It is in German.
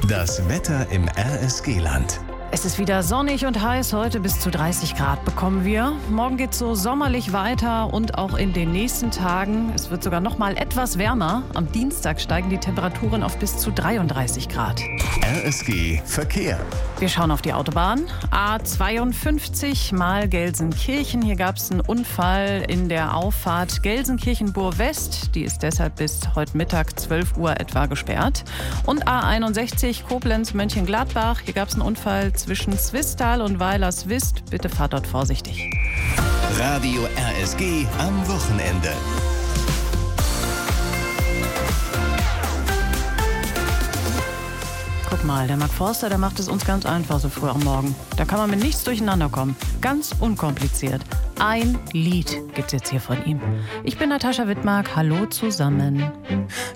Das Wetter im RSG-Land. Es ist wieder sonnig und heiß. Heute bis zu 30 Grad bekommen wir. Morgen geht es so sommerlich weiter und auch in den nächsten Tagen. Es wird sogar noch mal etwas wärmer. Am Dienstag steigen die Temperaturen auf bis zu 33 Grad. RSG Verkehr. Wir schauen auf die Autobahn. A52 mal Gelsenkirchen. Hier gab es einen Unfall in der Auffahrt Gelsenkirchen-Burg-West. Die ist deshalb bis heute Mittag 12 Uhr etwa gesperrt. Und A61 Koblenz-Mönchengladbach. Hier gab es einen Unfall zwischen Zwistal und Weilerswist. Bitte fahrt dort vorsichtig. Radio RSG am Wochenende. Guck mal, der Marc Forster, der macht es uns ganz einfach so früh am Morgen. Da kann man mit nichts durcheinander kommen. Ganz unkompliziert. Ein Lied gibt's jetzt hier von ihm. Ich bin Natascha Wittmark. Hallo zusammen.